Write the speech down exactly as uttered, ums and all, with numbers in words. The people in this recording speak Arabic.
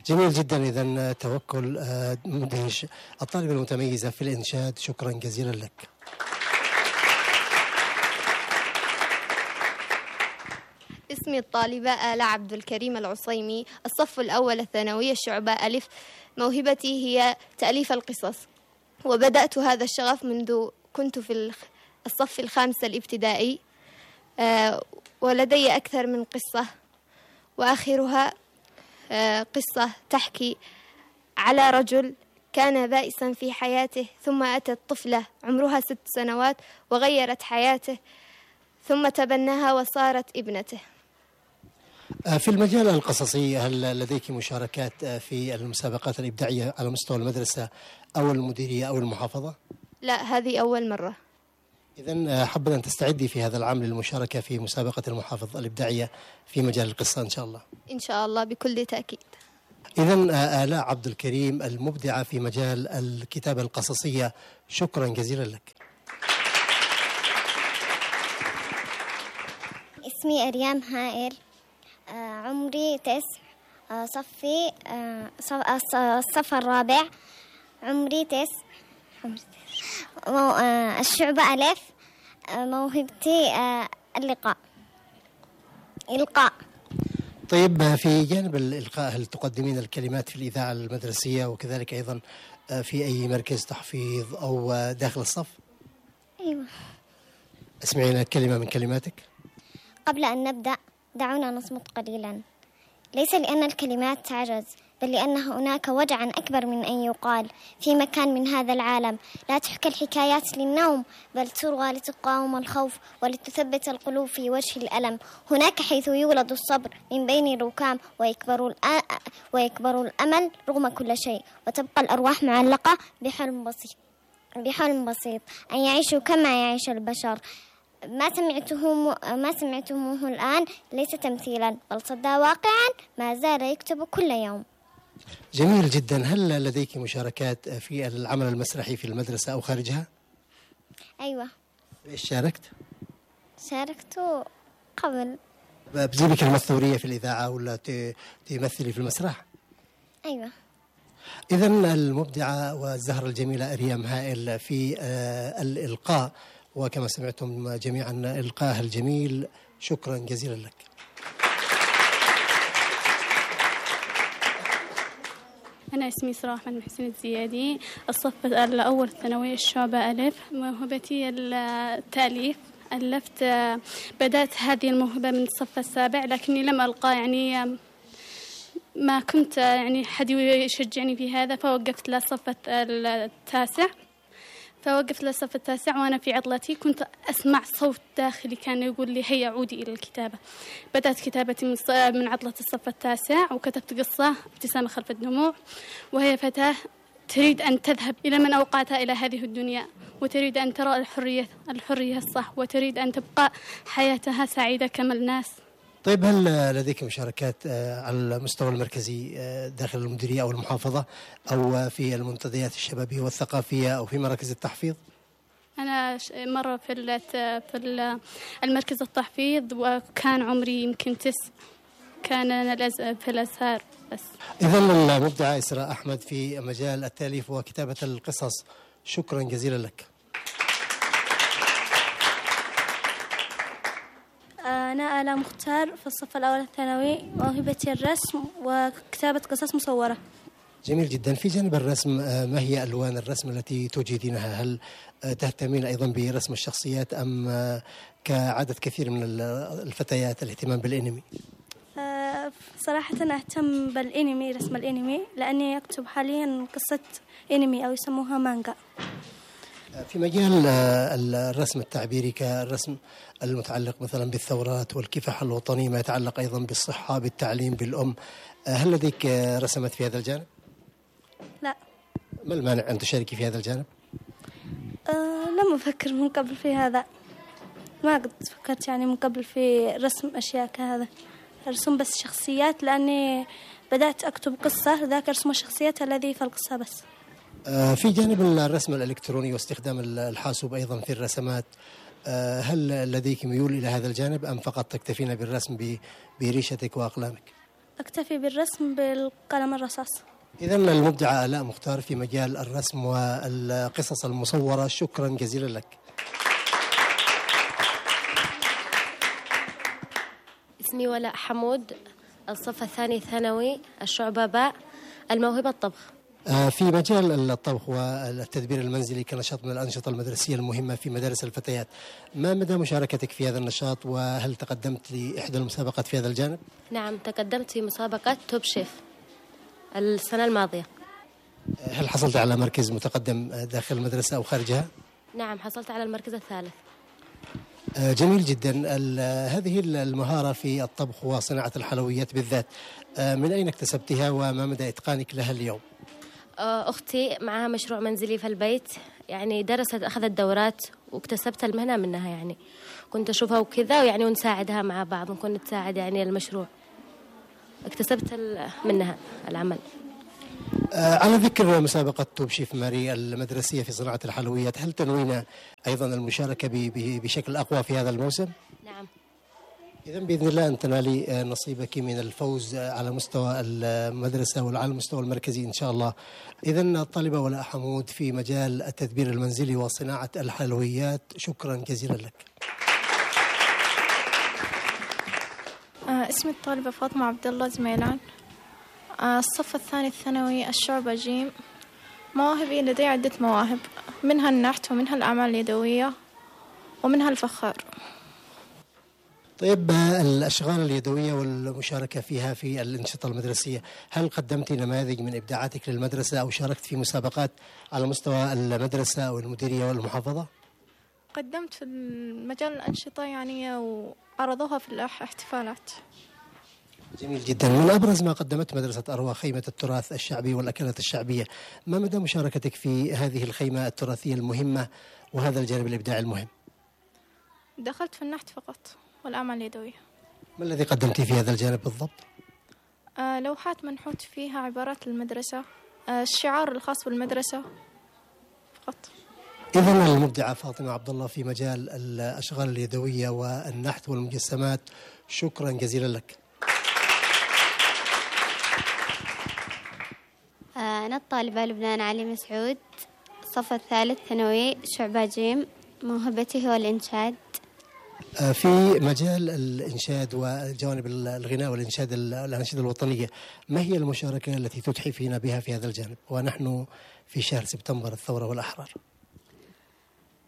جميل جدا. إذا توكل مدهش. الطالبة المتميزة في الإنشاد، شكرا جزيلا لك. اسمي الطالبة آلاء عبد الكريم العصيمي، الصف الأول الثانوية الشعبة ألف. موهبتي هي تأليف القصص، وبدأت هذا الشغف منذ كنت في الصف الخامس الابتدائي، ولدي أكثر من قصة، وآخرها قصة تحكي على رجل كان بائسا في حياته، ثم أتت طفلة عمرها ست سنوات وغيرت حياته، ثم تبناها وصارت ابنته. في المجال القصصي، هل لديك مشاركات في المسابقات الإبداعية على مستوى المدرسة أو المديرية أو المحافظة؟ لا، هذه أول مرة. إذن حابة أن تستعدي في هذا العام للمشاركة في مسابقة المحافظ الإبداعية في مجال القصة إن شاء الله. إن شاء الله بكل تأكيد. إذن آلاء عبد الكريم المبدعة في مجال الكتابة القصصية، شكرا جزيلا لك. اسمي أريام هائل، آه عمري تسع، آه صفي آه صف الصف الرابع، عمري تسع، مو آه الشعبة ألف. آه موهبتي آه اللقاء إلقاء. طيب، في جانب الإلقاء هل تقدمين الكلمات في الإذاعة المدرسية وكذلك أيضا في أي مركز تحفيظ أو داخل الصف؟ أيوة. اسمعينا كلمة من كلماتك. قبل أن نبدأ دعونا نصمت قليلا، ليس لأن الكلمات تعجز، بل لأن هناك وجعا أكبر من أن يقال في مكان من هذا العالم. لا تحكى الحكايات للنوم، بل تروى لتقاوم الخوف ولتثبت القلوب في وجه الألم. هناك حيث يولد الصبر من بين الركام، ويكبر, الأ... ويكبر الأمل رغم كل شيء، وتبقى الأرواح معلقة بحلم بسيط بحلم بسيط أن يعيشوا كما يعيش البشر. ما سمعته ما سمعتموه الآن ليس تمثيلا، بل صدى واقعا ما زال يكتب كل يوم. جميل جدا. هل لديك مشاركات في العمل المسرحي في المدرسة أو خارجها؟ أيوة. إيش شاركت؟ شاركت قبل. بجيبك المثورية في الإذاعة ولا تمثلي في المسرح؟ أيوة. إذن المبدعة والزهرة الجميلة أريام هائل في الإلقاء، وكما سمعتم جميعا إلقاءها الجميل، شكرا جزيلا لك. أنا اسمي إسراء أحمد محسن الزيادي، الصف الأول الثانوية الشعبة ألف. موهبتي التأليف، ألفت. بدأت هذه الموهبة من الصف السابع، لكني لم ألقى يعني ما كنت يعني حد يشجعني في هذا، فوقفت للصف التاسع فوقفت للصف التاسع وأنا في عطلتي كنت أسمع صوت داخلي كان يقول لي هيا عودي إلى الكتابة. بدأت كتابتي من عطلة الصف التاسع، وكتبت قصة ابتسامة خلف الدموع، وهي فتاة تريد أن تذهب إلى من أوقعتها إلى هذه الدنيا، وتريد أن ترى الحرية الحرية الصح، وتريد أن تبقى حياتها سعيدة كما الناس. طيب، هل لديك مشاركات على المستوى المركزي داخل المديرية أو المحافظة أو في المنتديات الشبابية والثقافية أو في مراكز التحفيظ؟ أنا مرة في في المركز التحفيظ وكان عمري يمكن تسع، كان في الأزهار بس. إذن المبدعة إسراء أحمد في مجال التأليف وكتابة القصص، شكرا جزيلا لك. أنا آلاء مختار في الصف الأول الثانوي، موهبتي الرسم وكتابة قصص مصورة. جميل جدا. في جانب الرسم، ما هي ألوان الرسم التي توجدينها؟ هل تهتمين أيضا برسم الشخصيات أم كعادة كثير من الفتيات الاهتمام بالإنمي؟ أه صراحة أنا أهتم بالإنمي، رسم الإنمي، لأني أكتب حاليا قصة إنمي أو يسموها مانجا. في مجال الرسم التعبيري كالرسم المتعلق مثلا بالثورات والكفاح الوطني، ما يتعلق أيضا بالصحة، بالتعليم، بالأم، هل لديك رسمت في هذا الجانب؟ لا. ما المانع أن تشاركي في هذا الجانب؟ أه لم أفكر من قبل في هذا، ما قد فكرت يعني من قبل في رسم أشياء كهذا، أرسم بس شخصيات، لأني بدأت أكتب قصة ذاك أرسم الشخصيات الذي في القصة بس. في جانب الرسم الإلكتروني واستخدام الحاسوب أيضا في الرسمات، هل لديك ميول إلى هذا الجانب أم فقط تكتفين بالرسم بريشتك وأقلامك؟ أكتفي بالرسم بالقلم الرصاص. إذا المبدعة آلاء مختار في مجال الرسم والقصص المصورة، شكرا جزيلا لك. اسمي ولاء حمود، الصف الثاني ثانوي، الشعبة باء، الموهبة الطبخ. في مجال الطبخ والتدبير المنزلي كنشاط من الأنشطة المدرسية المهمة في مدارس الفتيات، ما مدى مشاركتك في هذا النشاط، وهل تقدمت لإحدى المسابقات في هذا الجانب؟ نعم، تقدمت في مسابقة توب شيف السنة الماضية. هل حصلت على مركز متقدم داخل المدرسة أو خارجها؟ نعم، حصلت على المركز الثالث. جميل جدا. هذه المهارة في الطبخ وصناعة الحلويات بالذات، من أين اكتسبتها وما مدى إتقانك لها اليوم؟ أختي معها مشروع منزلي في البيت، يعني درست أخذت دورات واكتسبت المهنة منها، يعني كنت أشوفها وكذا يعني ونساعدها مع بعض، ونكون نتساعد يعني المشروع، اكتسبت منها العمل. على ذكر مسابقة توب شيف ماري المدرسية في صناعة الحلويات، هل تنوين أيضا المشاركة بشكل أقوى في هذا الموسم؟ نعم. إذا بإذن الله أن تنالي نصيبك من الفوز على مستوى المدرسة وعلى المستوى المركزي إن شاء الله. إذا الطالبة ولاء حمود في مجال التدبير المنزلي وصناعة الحلويات، شكرا جزيلا لك. آه اسمي الطالبة فاطمة عبد الله زميلان، آه الصف الثاني الثانوي، الشعبة جيم. مواهبي لدي عدة مواهب، منها النحت ومنها الأعمال اليدوية ومنها الفخار. طيب، الأشغال اليدوية والمشاركة فيها في الأنشطة المدرسية، هل قدمت نماذج من إبداعاتك للمدرسة أو شاركت في مسابقات على مستوى المدرسة أو المديرية والمحافظة؟ قدمت في مجال الأنشطة يعني وعرضوها في الاحتفالات. جميل جدا. من أبرز ما قدمت مدرسة أروى خيمة التراث الشعبي والأكلات الشعبية، ما مدى مشاركتك في هذه الخيمة التراثية المهمة وهذا الجانب الإبداعي المهم؟ دخلت في النحت فقط والأعمال اليدوية. ما الذي قدمت في هذا الجانب بالضبط؟ آه لوحات منحوت فيها عبارات المدرسة، آه الشعار الخاص بالمدرسة فقط. إذن المبدعة فاطمة عبد الله في مجال الأشغال اليدوية والنحت والمجسمات، شكرا جزيلا لك. أنا الطالبة لبنان علي مسعود، الصف الثالث ثانوي، شعبة جيم. موهبتي هو الإنشاد. في مجال الإنشاد وجوانب الغناء والإنشاد الأناشيد الوطنية، ما هي المشاركة التي تتحفين بها في هذا الجانب ونحن في شهر سبتمبر الثورة والأحرار؟